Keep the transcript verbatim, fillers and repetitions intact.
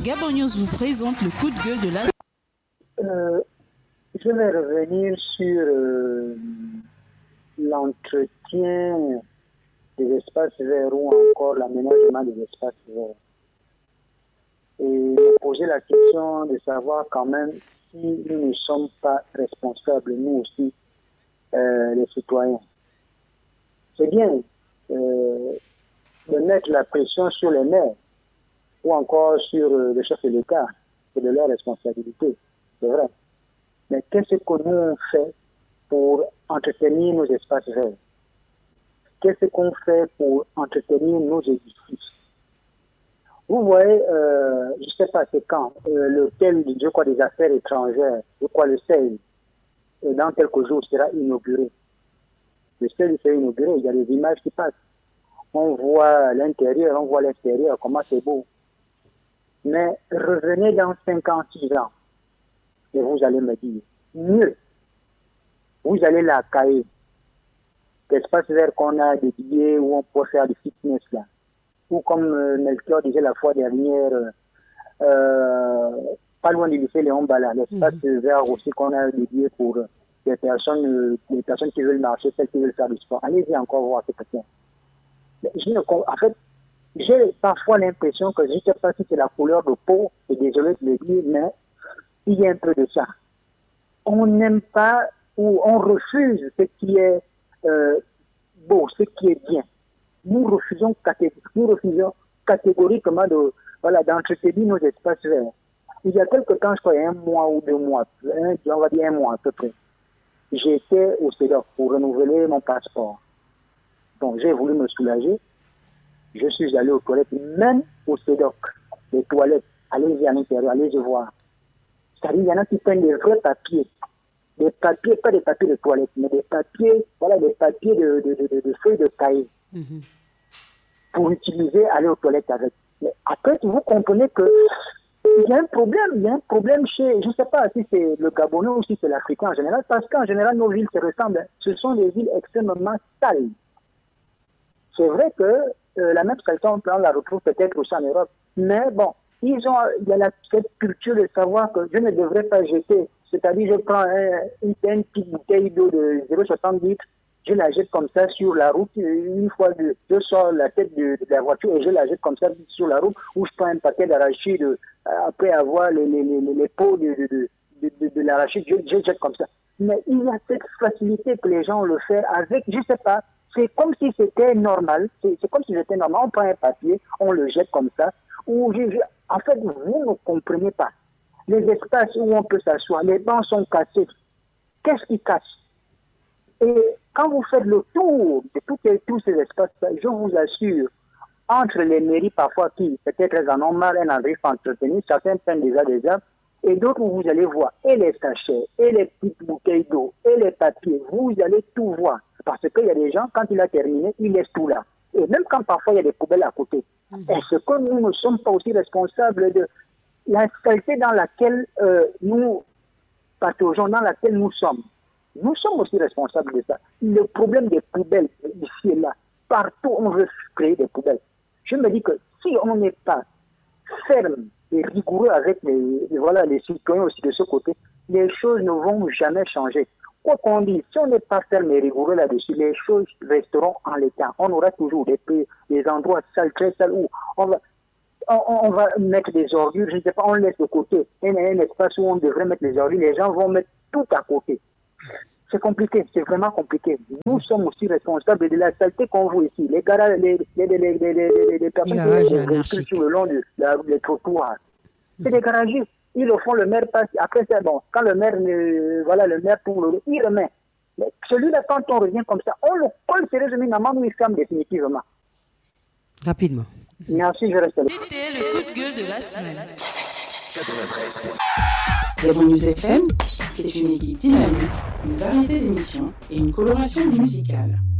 Gabon News vous présente le coup de gueule de la... Euh, je vais revenir sur euh, l'entretien des espaces verts ou encore l'aménagement des espaces verts. Et me poser la question de savoir quand même si nous ne sommes pas responsables, nous aussi, euh, les citoyens. C'est bien euh, de mettre la pression sur les maires ou encore sur euh, le chef de l'État. C'est de leur responsabilité, c'est vrai. Mais qu'est-ce que nous on fait pour entretenir nos espaces verts? Qu'est-ce qu'on fait pour entretenir nos édifices? Vous voyez, euh, je ne sais pas c'est quand, euh, l'hôtel je crois, des affaires étrangères, je crois le seize, et dans quelques jours sera inauguré. Le seize sera inauguré, il y a des images qui passent. On voit l'intérieur, on voit l'extérieur, comment c'est beau. Mais revenez dans cinq ans, six ans, et vous allez me dire, mieux, vous allez la cailler. L'espace vert qu'on a dédié où on peut faire du fitness là. Ou comme euh, Melchior disait la fois dernière, euh, pas loin du lycée Léon Bala, l'espace mm-hmm. vert aussi qu'on a dédié pour les personnes, euh, les personnes qui veulent marcher, celles qui veulent faire du sport. Allez-y encore voir ces questions. En fait, j'ai parfois l'impression que je ne sais pas si c'est la couleur de peau, et désolé de le dire, mais il y a un peu de ça. On n'aime pas ou on refuse ce qui est euh, beau, ce qui est bien. Nous refusons, catég- nous refusons catégoriquement de, voilà, d'entretenir nos espaces verts. Il y a quelque temps, je crois, un mois ou deux mois, un, on va dire un mois à peu près, j'étais au C E D O C pour renouveler mon passeport. Donc j'ai voulu me soulager. Je suis allé aux toilettes, même au C E D O C. Les toilettes, allez-y à l'intérieur, allez-y voir. C'est-à-dire, il y en a qui prennent des vrais papiers. Des papiers, pas des papiers de toilette, mais des papiers, voilà, des papiers de, de, de, de, de feuilles de cahier. Mm-hmm. Pour utiliser, aller aux toilettes avec. Mais après, vous comprenez que il y a un problème, il y a un problème chez, je ne sais pas si c'est le Gabonais ou si c'est l'Africain en général, parce qu'en général, nos villes se ressemblent. Ce sont des villes extrêmement sales. C'est vrai que euh, la même saleté, on la retrouve peut-être aussi en Europe. Mais bon, ils ont, il y a la, cette culture de savoir que je ne devrais pas jeter. C'est-à-dire, je prends un, une, une petite bouteille d'eau de zéro virgule soixante litres, je la jette comme ça sur la route. Une fois, de, je sors la tête de, de la voiture et je la jette comme ça sur la route, ou je prends un paquet d'arachide après avoir les, les, les, les pots de, de, de, de, de, de l'arachide, je, je jette comme ça. Mais il y a cette facilité que les gens le font avec, je ne sais pas, c'est comme si c'était normal, c'est, c'est comme si c'était normal. On prend un papier, on le jette comme ça. Ou je, je, en fait, vous ne comprenez pas. Les espaces où on peut s'asseoir, les bancs sont cassés. Qu'est-ce qui casse? Et quand vous faites le tour de tous, les, tous ces espaces, je vous assure, entre les mairies parfois qui peut-être elles en ont marre, elles n'arrivent pas à entretenir, certains prennent déjà des arbres, et d'autres où vous allez voir et les sachets, et les petites bouteilles d'eau, et les papiers, vous allez tout voir. Parce qu'il y a des gens, quand il a terminé, ils laissent tout là. Et même quand parfois il y a des poubelles à côté. Mmh. Est-ce que nous ne sommes pas aussi responsables de la saleté dans laquelle euh, nous partageons, dans laquelle nous sommes? Nous sommes aussi responsables de ça. Le problème des poubelles, ici et là, partout on veut créer des poubelles. Je me dis que si on n'est pas ferme et rigoureux avec les, voilà, les citoyens aussi de ce côté, les choses ne vont jamais changer. Quoi qu'on dise, si on n'est pas ferme et rigoureux là-dessus, les choses resteront en l'état. On aura toujours des, des endroits sales, très sales, où on va, on, on va mettre des ordures, je ne sais pas, on laisse de côté. Il y a un espace où on devrait mettre les ordures, les gens vont mettre tout à côté. C'est compliqué, c'est vraiment compliqué. Nous sommes aussi responsables de la saleté qu'on voit ici. Les garages, les, les, les, les, les, les, les personnes qui véhiculent sur le long de la, des trottoirs. C'est des garagistes. Ils le font, le maire passe. Après, c'est bon. Quand le maire, ne, voilà, le maire tourne le il remet. Mais celui-là, quand on revient comme ça, on le colle sérieusement, nous, il ferme définitivement. Rapidement. Merci, je reste là. C'était le coup de gueule de la semaine. Gabon News F M, c'est une équipe dynamique, une variété d'émissions et une coloration musicale.